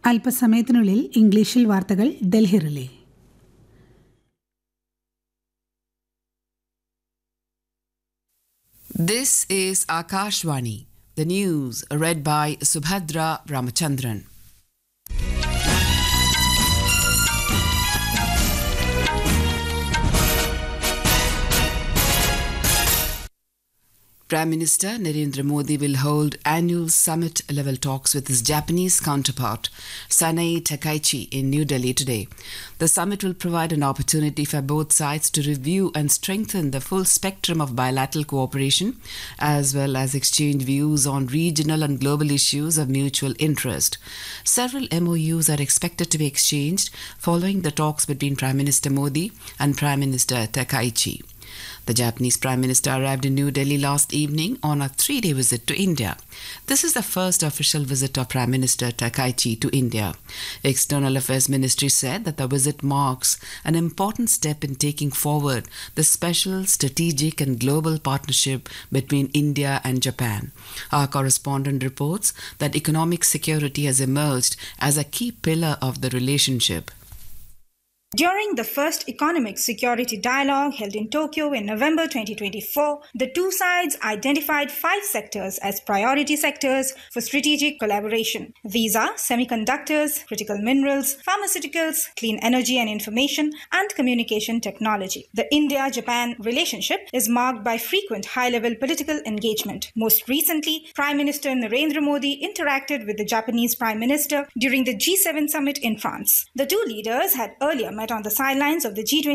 അല്പസമയത്തിനുള്ളിൽ ഇംഗ്ലീഷിൽ വാർത്തകൾ Delhi relay. This is Akashvani, the news read by Subhadra Ramachandran. Prime Minister Narendra Modi will hold annual summit-level talks with his Japanese counterpart, Sanai Takaichi, in New Delhi today. The summit will provide an opportunity for both sides to review and strengthen the full spectrum of bilateral cooperation, as well as exchange views on regional and global issues of mutual interest. Several MOUs are expected to be exchanged following the talks between Prime Minister Modi and Prime Minister Takaichi. The Japanese Prime Minister arrived in New Delhi last evening on a 3-day visit to India. This is the first official visit of Prime Minister Takaichi to India. External Affairs Ministry said that the visit marks an important step in taking forward the special, strategic and global partnership between India and Japan. Our correspondent reports that economic security has emerged as a key pillar of the relationship. During the first economic security dialogue held in Tokyo in November 2024, the two sides identified 5 sectors as priority sectors for strategic collaboration. These are semiconductors, critical minerals, pharmaceuticals, clean energy and information, and communication technology. The India-Japan relationship is marked by frequent high-level political engagement. Most recently, Prime Minister Narendra Modi interacted with the Japanese Prime Minister during the G7 summit in France. The two leaders had earlier met on the sidelines of the G20